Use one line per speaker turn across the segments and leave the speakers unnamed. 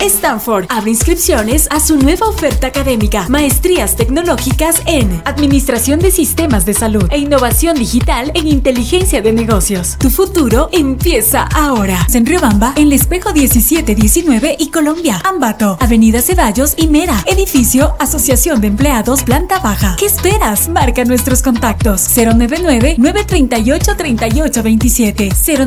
Stanford abre inscripciones a su nueva oferta académica. Maestrías tecnológicas en Administración de Sistemas de Salud e Innovación Digital en Inteligencia de Negocios. Tu futuro empieza ahora. En Riobamba, en El Espejo 1719 y Colombia. Ambato, Avenida Ceballos y Mera. Edificio Asociación de Empleados Planta Baja. ¿Qué esperas? Marca nuestros contactos. 099-938-3827.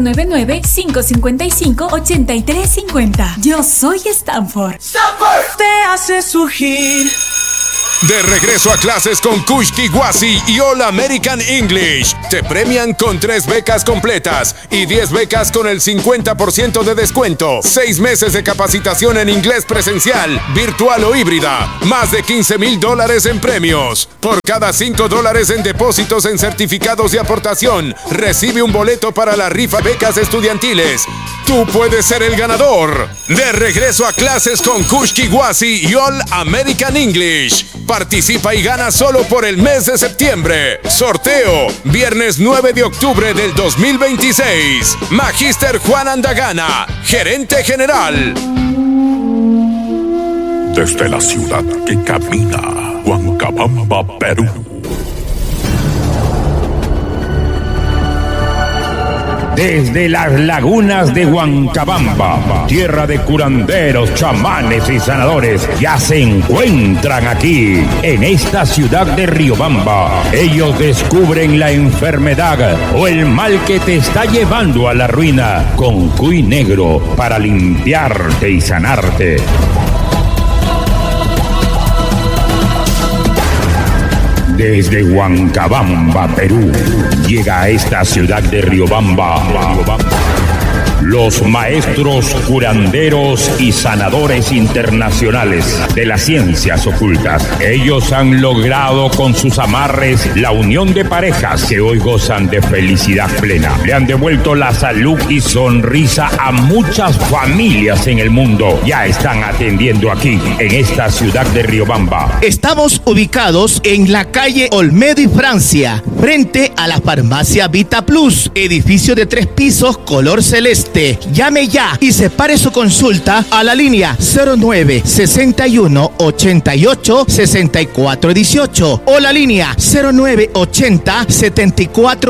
099-555-8350. Yo soy Stanford.
Stanford te hace surgir.
De regreso a clases con Kush Kiwasi y All American English. Te premian con 3 becas completas y 10 becas con el 50% de descuento. 6 meses de capacitación en inglés presencial, virtual o híbrida. Más de $15,000 en premios. Por cada $5 en depósitos en certificados de aportación, recibe un boleto para la rifa becas estudiantiles. Tú puedes ser el ganador. De regreso a clases con Kush Kiwasi y All American English. Participa y gana solo por el mes de septiembre. Sorteo, viernes 9 de octubre del 2026. Magíster Juan Andagana, gerente general.
Desde la ciudad que camina, Huancabamba, Perú. Desde las lagunas de Huancabamba, tierra de curanderos, chamanes y sanadores, ya se encuentran aquí, en esta ciudad de Riobamba. Ellos descubren la enfermedad o el mal que te está llevando a la ruina con cuy negro para limpiarte y sanarte. Desde Huancabamba, Perú, llega a esta ciudad de Riobamba los maestros curanderos y sanadores internacionales de las ciencias ocultas. Ellos han logrado con sus amarres la unión de parejas que hoy gozan de felicidad plena. Le han devuelto la salud y sonrisa a muchas familias en el mundo. Ya están atendiendo aquí, en esta ciudad de Riobamba.
Estamos ubicados en la calle Olmedo y Francia, frente a la farmacia Vita Plus, edificio de 3 pisos, color celeste. Llame ya y separe su consulta a la línea 09 61 88 64 18 o la línea 09 80 74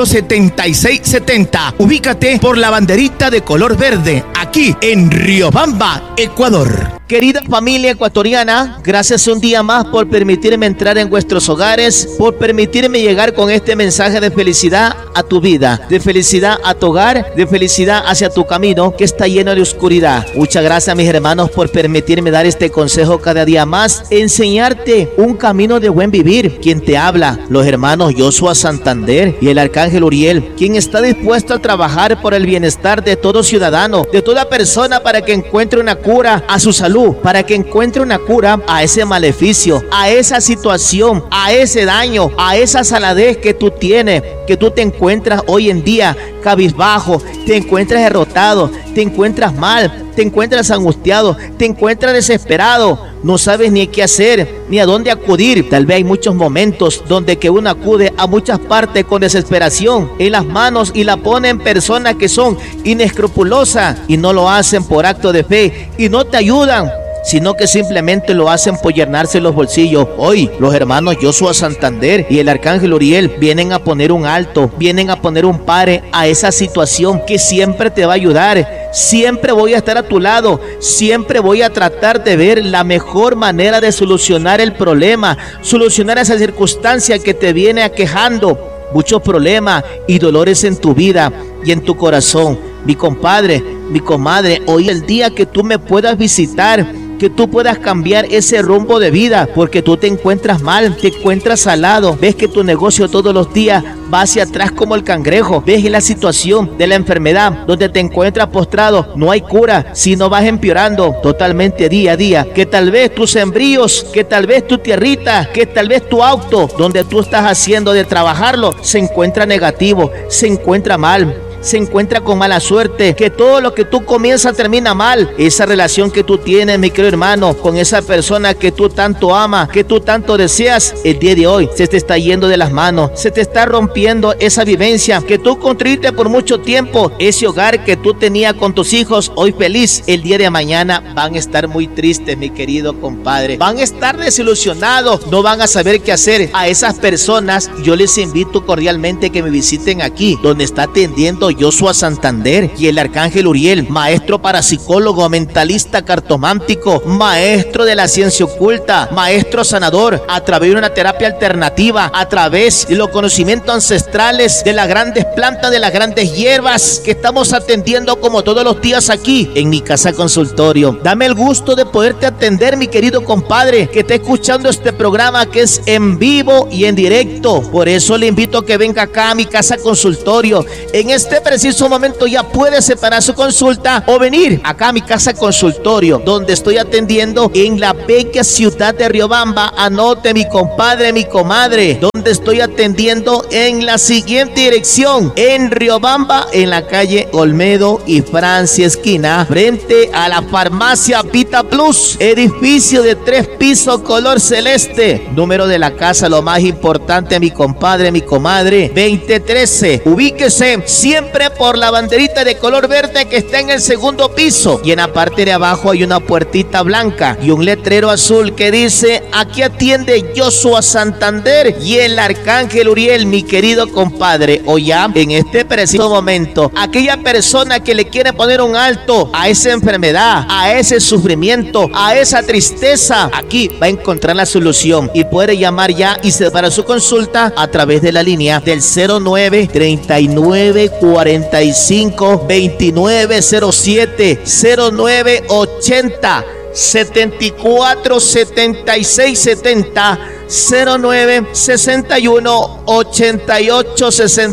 76 70. Ubícate por la banderita de color verde, aquí en Riobamba, Ecuador. Querida familia ecuatoriana, gracias un día más por permitirme entrar en vuestros hogares, por permitirme llegar con este mensaje de felicidad a tu vida, de felicidad a tu hogar, de felicidad hacia tu camino que está lleno de oscuridad. Muchas gracias, mis hermanos, por permitirme dar este consejo cada día más, enseñarte un camino de buen vivir. Quien te habla, los hermanos Joshua Santander y el arcángel Uriel, quien está dispuesto a trabajar por el bienestar de todo ciudadano, de toda persona, para que encuentre una cura a su salud, para que encuentre una cura a ese maleficio, a esa situación, a ese daño, a esa saladez que tú tienes, que tú te encuentras hoy en día cabizbajo, te encuentras derrotado, te encuentras mal, te encuentras angustiado, te encuentras desesperado, no sabes ni qué hacer, ni a dónde acudir. Tal vez hay muchos momentos donde que uno acude a muchas partes con desesperación en las manos y la pone en personas que son inescrupulosas y no lo hacen por acto de fe y no te ayudan, sino que simplemente lo hacen por llenarse los bolsillos. Hoy los hermanos Joshua Santander y el arcángel Uriel vienen a poner un alto, vienen a poner un pare a esa situación que siempre te va a ayudar. Siempre voy a estar a tu lado, siempre voy a tratar de ver la mejor manera de solucionar el problema, solucionar esa circunstancia que te viene aquejando. Muchos problemas y dolores en tu vida y en tu corazón. Mi compadre, mi comadre, hoy es el día que tú me puedas visitar, que tú puedas cambiar ese rumbo de vida, porque tú te encuentras mal, te encuentras salado, ves que tu negocio todos los días va hacia atrás como el cangrejo, ves la situación de la enfermedad donde te encuentras postrado, no hay cura, sino vas empeorando totalmente día a día, que tal vez tus sembríos, que tal vez tu tierrita, que tal vez tu auto donde tú estás haciendo de trabajarlo se encuentra negativo, se encuentra mal. se encuentra con mala suerte, que todo lo que tú comienzas termina mal. Esa relación que tú tienes, mi querido hermano, con esa persona que tú tanto amas, que tú tanto deseas, el día de hoy se te está yendo de las manos, se te está rompiendo esa vivencia que tú construiste por mucho tiempo. Ese hogar que tú tenías con tus hijos, hoy feliz, el día de mañana van a estar muy tristes, mi querido compadre. Van a estar desilusionados, no van a saber qué hacer. A esas personas yo les invito cordialmente que me visiten aquí, donde está atendiendo Joshua Santander y el arcángel Uriel, maestro parapsicólogo, mentalista cartomántico, maestro de la ciencia oculta, maestro sanador, a través de una terapia alternativa, a través de los conocimientos ancestrales, de las grandes plantas, de las grandes hierbas que estamos atendiendo como todos los días aquí en mi casa consultorio. Dame el gusto de poderte atender, mi querido compadre, que está escuchando este programa que es en vivo y en directo. Por eso le invito a que venga acá a mi casa consultorio. En este preciso momento ya puede separar su consulta o venir acá a mi casa consultorio, donde estoy atendiendo en la bella ciudad de Riobamba. Anote, mi compadre, mi comadre, donde estoy atendiendo en la siguiente dirección: en Riobamba, en la calle Olmedo y Francia esquina, frente a la farmacia Vita Plus, edificio de 3 pisos color celeste. Número de la casa, lo más importante, mi compadre, mi comadre, 2013. Ubíquese siempre por la banderita de color verde que está en el segundo piso, y en la parte de abajo hay una puertita blanca y un letrero azul que dice: aquí atiende Joshua Santander y el arcángel Uriel, mi querido compadre. O ya en este preciso momento, aquella persona que le quiere poner un alto a esa enfermedad, a ese sufrimiento, a esa tristeza, aquí va a encontrar la solución y puede llamar ya y separar su consulta a través de la línea del 09 39 45 2907, 09 80 74 76 70, 09 61 88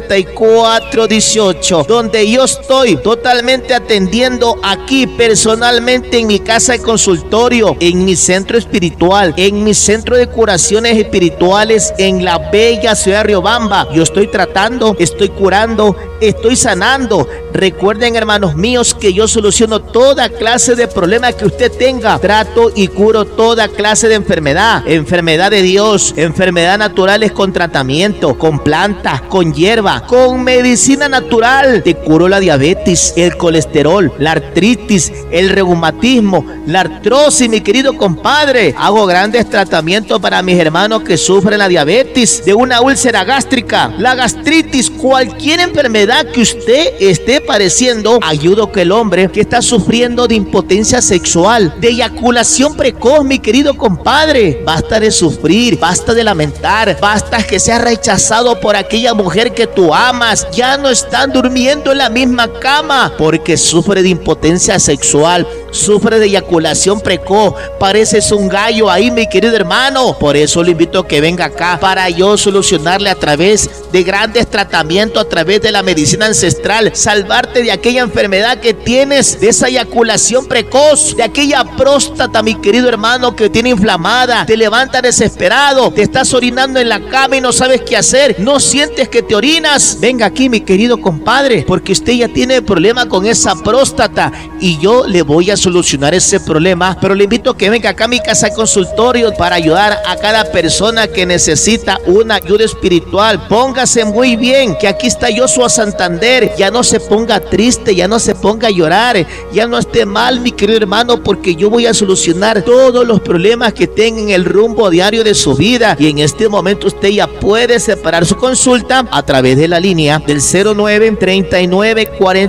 64 18, donde yo estoy totalmente atendiendo aquí personalmente en mi casa de consultorio, en mi centro espiritual, en mi centro de curaciones espirituales en la bella ciudad de Riobamba. Yo estoy tratando, estoy curando, estoy sanando. Recuerden, hermanos míos, que yo soluciono toda clase de problema que usted tenga. Trato y curo toda clase de enfermedad de Dios, enfermedades naturales con tratamiento, con plantas, con hierba, con medicina natural. Te curo la diabetes, el colesterol, la artritis, el reumatismo, la artrosis, mi querido compadre. Hago grandes tratamientos para mis hermanos que sufren la diabetes, de una úlcera gástrica, la gastritis, cualquier enfermedad que usted esté padeciendo. Ayudo que el hombre que está sufriendo de impotencia sexual, de eyaculación precoz, mi querido compadre, basta de sufrir, basta de lamentar, basta que seas rechazado por aquella mujer que tú amas. Ya no están durmiendo en la misma cama porque sufre de impotencia sexual, sufre de eyaculación precoz, pareces un gallo ahí, mi querido hermano. Por eso le invito a que venga acá para yo solucionarle a través de grandes tratamientos, a través de la medicina ancestral, salvarte de aquella enfermedad que tienes, de esa eyaculación precoz, de aquella próstata, mi querido hermano, que tiene inflamada, te levanta desesperado, te estás orinando en la cama y no sabes qué hacer, no sientes que te orinas. Venga aquí, mi querido compadre, porque usted ya tiene problema con esa próstata y yo le voy a solucionar ese problema. Pero le invito a que venga acá a mi casa consultorio para ayudar a cada persona que necesita una ayuda espiritual. Póngase muy bien, que aquí está Joshua Santander. Ya no se ponga triste, ya no se ponga a llorar, ya no esté mal, mi querido hermano, porque yo voy a solucionar todos los problemas que tenga en el rumbo diario de su vida. Y en este momento usted ya puede separar su consulta a través de la línea del 09 39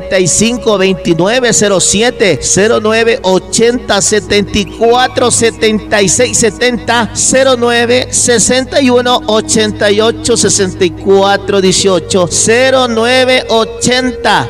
45 2907, 09 80 74 76 70, 09 61 88 64 18, 09 80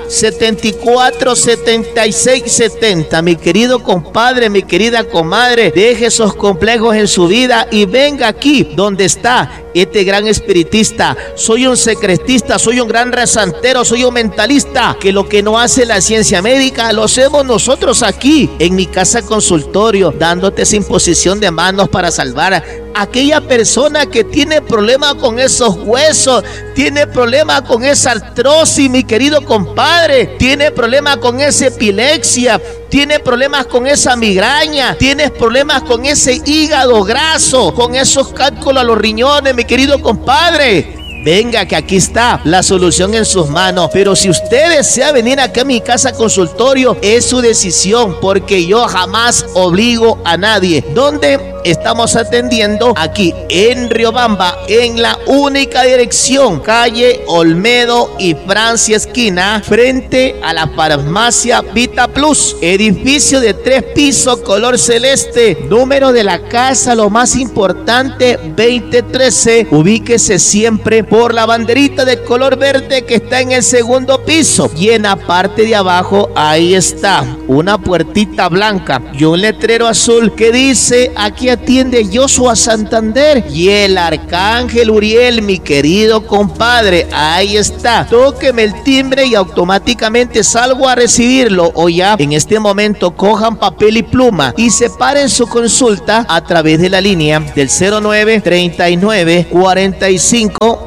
74 76 70. Mi querido compadre, mi querida comadre, deje esos complejos en su vida y venga aquí donde está este gran espiritista. Soy un secretista, soy un gran rezantero, soy un mentalista, que lo que no hace la ciencia médica lo hacemos nosotros aquí en mi casa consultorio, dándote esa imposición de manos para salvar aquella persona que tiene problema con esos huesos, tiene problema con esa artrosis, mi querido compadre, tiene problema con esa epilepsia, tiene problemas con esa migraña, tienes problemas con ese hígado graso, con esos cálculos a los riñones, mi querido compadre. Venga, que aquí está la solución en sus manos. Pero si usted desea venir acá a mi casa consultorio, es su decisión, porque yo jamás obligo a nadie. ¿Dónde estamos atendiendo? Aquí en Riobamba, en la única dirección, calle Olmedo y Francia esquina, frente a la farmacia Vita Plus, edificio de 3 pisos, color celeste, número de la casa, lo más importante, 2013. Ubíquese siempre por la banderita de color verde que está en el segundo piso, y en la parte de abajo ahí está una puertita blanca y un letrero azul que dice: aquí atiende Joshua Santander y el Arcángel Uriel, mi querido compadre. Ahí está, tóqueme el timbre y automáticamente salgo a recibirlo. O ya en este momento cojan papel y pluma y separen su consulta a través de la línea del 09 39 45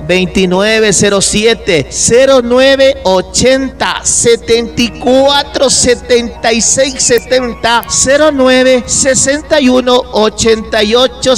2907, 09 80 74 76 70, 09 61 88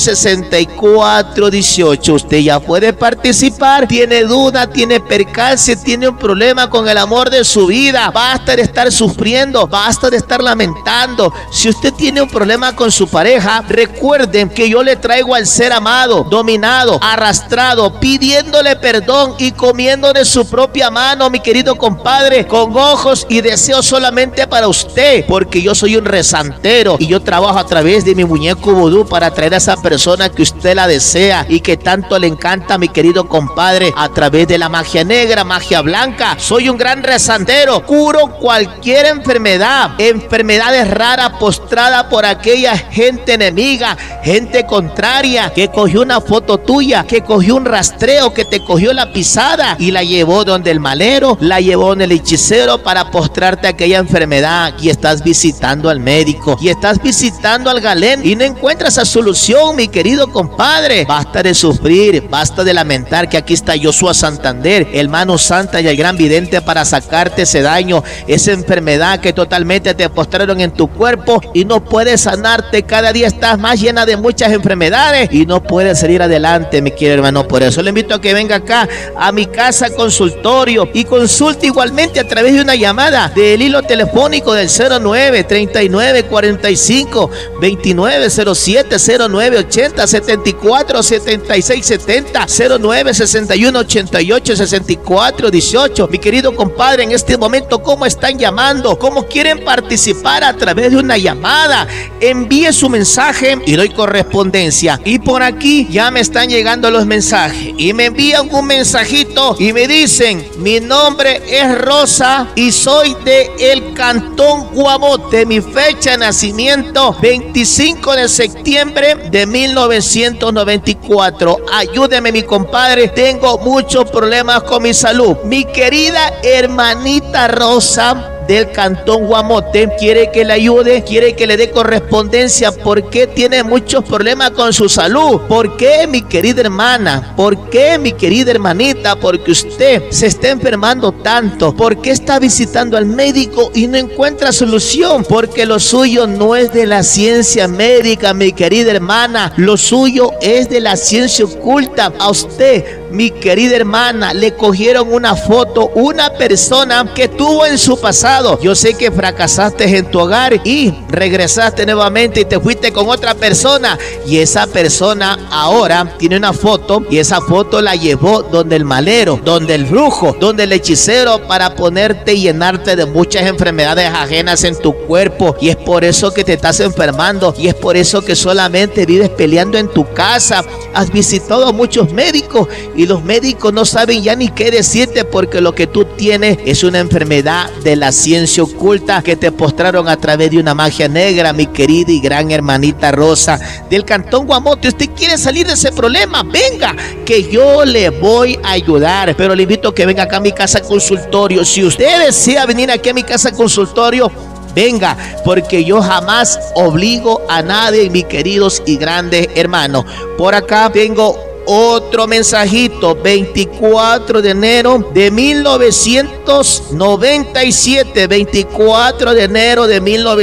64 18. Usted ya puede participar. Tiene duda, tiene percance, tiene un problema con el amor de su vida. Basta de estar sufriendo, basta de estar lamentando. Si usted tiene un problema con su pareja, recuerden que yo le traigo al ser amado, dominado, arrastrado, pidiéndole perdón y comiendo de su propia mano, mi querido compadre, con ojos y deseos solamente para usted, porque yo soy un rezantero y yo trabajo a través de mi muñeco vudú para traer a esa persona que usted la desea y que tanto le encanta, mi querido compadre, a través de la magia negra, magia blanca. Soy un gran rezantero, curo cualquier enfermedad, enfermedades raras postrada por aquella gente enemiga, gente contraria que cogió una foto tuya, que cogió un rastreo, que te cogió la pisada y la llevó donde el malero, la llevó donde el hechicero para postrarte aquella enfermedad, y estás visitando al médico y estás visitando al galén y no encuentras esa solución, mi querido compadre. Basta de sufrir, basta de lamentar, que aquí está Joshua Santander, el mano santa y el gran vidente, para sacarte ese daño, esa enfermedad que totalmente te postraron en tu cuerpo y no puedes sanarte. Cada día estás más llena de muchas enfermedades y no puedes salir adelante, mi querido hermano. Por eso le invito a que venga acá a mi casa consultorio y consulte igualmente a través de una llamada del hilo telefónico del 09 39 45 2907, 09 80 74 76 70, 09 61 88 64 18. Mi querido compadre, en este momento, ¿cómo están llamando? ¿Cómo quieren participar a través de una llamada? Envíe su mensaje y doy correspondencia. Y por aquí ya me están llegando los mensajes y me envían un mensajito y me dicen: mi nombre es Rosa y soy de el Cantón Guamote. Mi fecha de nacimiento 25 de septiembre de 1994. Ayúdeme, mi compadre, tengo muchos problemas con mi salud. Mi querida hermanita Rosa del Cantón Guamote quiere que le ayude, quiere que le dé correspondencia, porque tiene muchos problemas con su salud. ¿Por qué, mi querida hermana? ¿Por qué, mi querida hermanita? Porque usted se está enfermando tanto. ¿Por qué está visitando al médico y no encuentra solución? Porque lo suyo no es de la ciencia médica, mi querida hermana. Lo suyo es de la ciencia oculta. A usted, mi querida hermana, le cogieron una foto, una persona que tuvo en su pasado. Yo sé que fracasaste en tu hogar y regresaste nuevamente y te fuiste con otra persona, y esa persona ahora tiene una foto y esa foto la llevó donde el malero, donde el brujo, donde el hechicero, para ponerte y llenarte de muchas enfermedades ajenas en tu cuerpo. Y es por eso que te estás enfermando, y es por eso que solamente vives peleando en tu casa. Has visitado a muchos médicos y los médicos no saben ya ni qué decirte, porque lo que tú tienes es una enfermedad de la ciencia oculta que te postraron a través de una magia negra, mi querida y gran hermanita Rosa del Cantón Guamote. Usted quiere salir de ese problema, venga, que yo le voy a ayudar, pero le invito a que venga acá a mi casa consultorio. Si usted desea venir aquí a mi casa consultorio, venga, porque yo jamás obligo a nadie, mis queridos y grandes hermanos. Por acá tengo otro mensajito, 24 de enero de 1997, 24 de enero de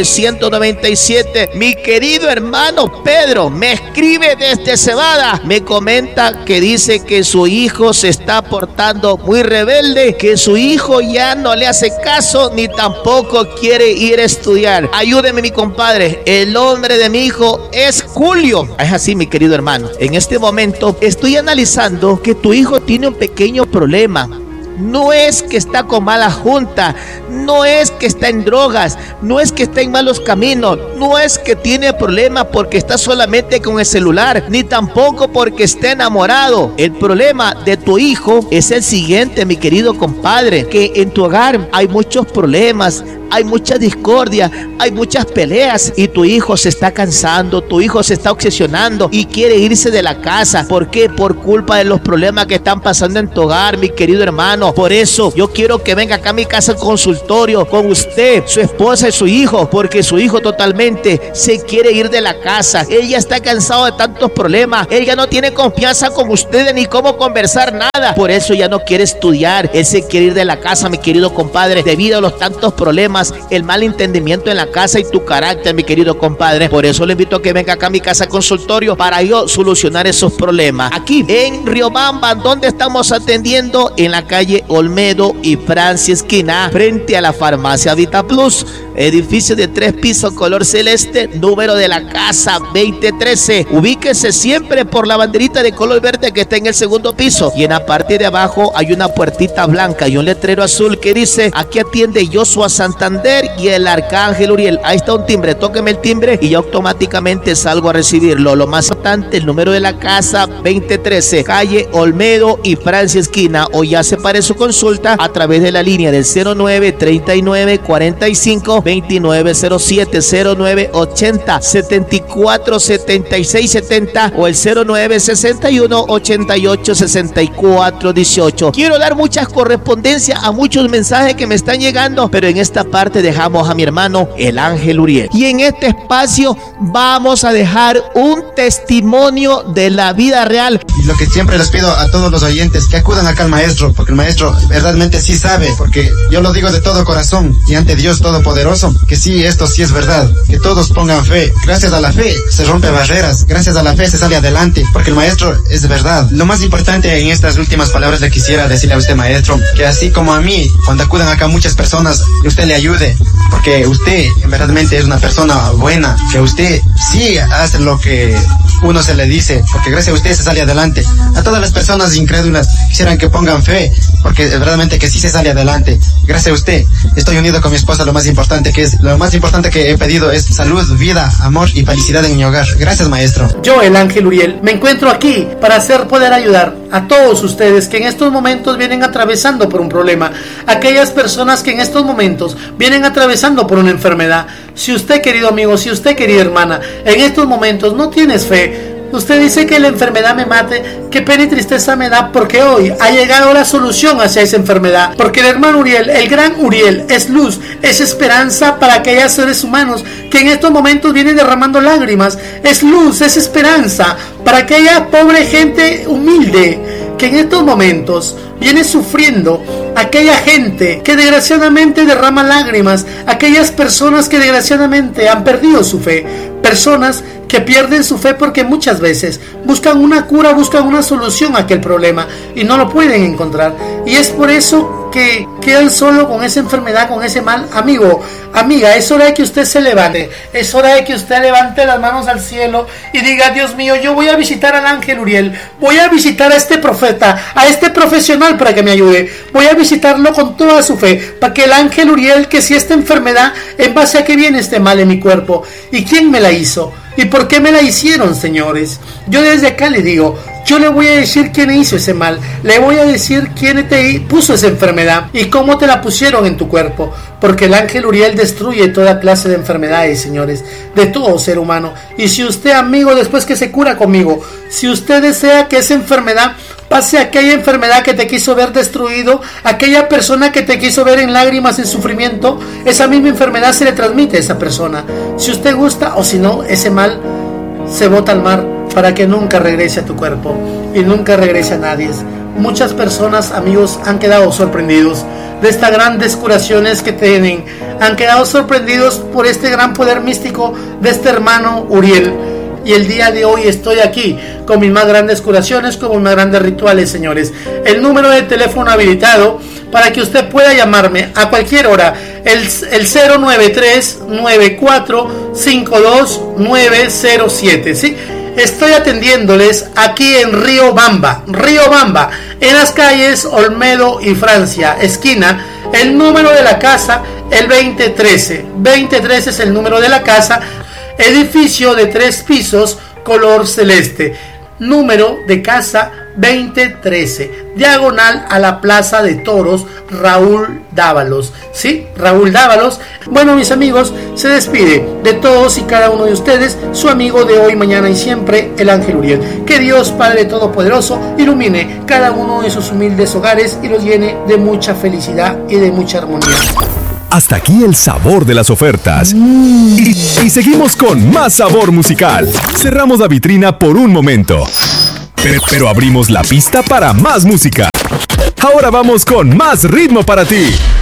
1997. Mi querido hermano Pedro me escribe desde Cebada, me comenta que dice que su hijo se está portando muy rebelde, que su hijo ya no le hace caso ni tampoco quiere ir a estudiar. Ayúdeme, mi compadre, el nombre de mi hijo es Julio. Es así, mi querido hermano. En este momento estoy analizando que tu hijo tiene un pequeño problema. No es que está con mala junta, no es que está en drogas, no es que está en malos caminos, no es que tiene problemas porque está solamente con el celular, ni tampoco porque está enamorado. El problema de tu hijo es el siguiente, mi querido compadre, que en tu hogar hay muchos problemas, hay mucha discordia, hay muchas peleas y tu hijo se está cansando, tu hijo se está obsesionando y quiere irse de la casa. ¿Por qué? Por culpa de los problemas que están pasando en tu hogar, mi querido hermano. Por eso yo quiero que venga acá a mi casa al consultorio con usted, su esposa y su hijo, porque su hijo totalmente se quiere ir de la casa. Él ya está cansado de tantos problemas, él ya no tiene confianza con ustedes ni cómo conversar nada. Por eso ya no quiere estudiar, él se quiere ir de la casa, mi querido compadre, debido a los tantos problemas, el mal entendimiento en la casa y tu carácter, mi querido compadre. Por eso le invito a que venga acá a mi casa consultorio para yo solucionar esos problemas. Aquí en Riobamba, donde estamos atendiendo en la calle Olmedo y Francia esquina, frente a la farmacia Vita Plus, edificio de 3 pisos color celeste, número de la casa 2013. Ubíquese siempre por la banderita de color verde que está en el segundo piso, y en la parte de abajo hay una puertita blanca y un letrero azul que dice: aquí atiende Joshua Santander y el Arcángel Uriel. Ahí está un timbre, tóqueme el timbre y yo automáticamente salgo a recibirlo. Lo más importante, el número de la casa 2013, calle Olmedo y Francia esquina, o ya separe su consulta a través de la línea del 09 39 45 2907, 09 80 74 76 70 o el 09 61 88 64 18. Quiero dar muchas correspondencias a muchos mensajes que me están llegando, pero en esta parte dejamos a mi hermano el Ángel Uriel, y en este espacio vamos a dejar un testimonio de la vida real.
Y lo que siempre les pido a todos los oyentes, que acudan acá al maestro, porque el maestro verdaderamente sí sabe, porque yo lo digo de todo corazón y ante Dios Todopoderoso, que sí, esto sí es verdad, que todos pongan fe. Gracias a la fe se rompen barreras, gracias a la fe se sale adelante, porque el maestro es verdad. Lo más importante en estas últimas palabras le quisiera decirle a usted, maestro, que así como a mí, cuando acudan acá muchas personas, que usted le ayude, porque usted verdaderamente es una persona buena, que usted sí hace lo que uno se le dice, porque gracias a usted se sale adelante. A todas las personas incrédulas quisieran que pongan fe, porque verdaderamente que sí se sale adelante. Gracias a usted estoy unido con mi esposa. Lo más importante que he pedido es salud, vida, amor y felicidad en mi hogar. Gracias, maestro.
Yo, el Ángel Uriel, me encuentro aquí para poder ayudar a todos ustedes que en estos momentos vienen atravesando por un problema, aquellas personas que en estos momentos vienen atravesando por una enfermedad. Si usted, querido amigo, si usted, querida hermana, en estos momentos no tienes fe, usted dice que la enfermedad me mate, qué pena y tristeza me da, porque hoy ha llegado la solución hacia esa enfermedad, porque el hermano Uriel, el gran Uriel, es luz, es esperanza para aquellos seres humanos que en estos momentos vienen derramando lágrimas, es luz, es esperanza para aquella pobre gente humilde que en estos momentos viene sufriendo, aquella gente que desgraciadamente derrama lágrimas, aquellas personas que desgraciadamente han perdido su fe, personas que pierden su fe porque muchas veces buscan una cura, buscan una solución a aquel problema y no lo pueden encontrar, y es por eso que quedan solo con esa enfermedad, con ese mal. Amigo, amiga, es hora de que usted se levante, es hora de que usted levante las manos al cielo y diga: Dios mío, yo voy a visitar al Ángel Uriel, voy a visitar a este profeta, a este profesional para que me ayude, voy a visitarlo con toda su fe, para que el Ángel Uriel, que si esta enfermedad, en base a qué viene este mal en mi cuerpo, y quién me la hizo, y por qué me la hicieron, señores. Yo desde acá le digo, yo le voy a decir quién hizo ese mal, le voy a decir quién te puso esa enfermedad y cómo te la pusieron en tu cuerpo, porque el Ángel Uriel destruye toda clase de enfermedades, señores, de todo ser humano. Y si usted, amigo, después que se cura conmigo, si usted desea que esa enfermedad pase aquella enfermedad que te quiso ver destruido, aquella persona que te quiso ver en lágrimas, en sufrimiento, esa misma enfermedad se le transmite a esa persona. Si usted gusta o si no, ese mal se bota al mar para que nunca regrese a tu cuerpo y nunca regrese a nadie. Muchas personas, amigos, han quedado sorprendidos de estas grandes curaciones que tienen. Han quedado sorprendidos por este gran poder místico de este hermano Uriel. Y el día de hoy estoy aquí con mis más grandes curaciones, con mis más grandes rituales, señores. El número de teléfono habilitado para que usted pueda llamarme a cualquier hora. El 093-9452-907, ¿sí? Estoy atendiéndoles aquí en Río Bamba, en las calles Olmedo y Francia, esquina. El número de la casa, el 2013. 2013 es el número de la casa. Edificio de 3 pisos, color celeste. Número de casa 2013, diagonal a la Plaza de Toros Raúl Dávalos. ¿Sí? Raúl Dávalos. Bueno, mis amigos, se despide de todos y cada uno de ustedes su amigo de hoy, mañana y siempre, el Ángel Uriel. Que Dios Padre Todopoderoso ilumine cada uno de sus humildes hogares y los llene de mucha felicidad y de mucha armonía.
Hasta aquí el sabor de las ofertas. Y seguimos con más sabor musical. Cerramos la vitrina por un momento, pero abrimos la pista para más música. Ahora vamos con más ritmo para ti.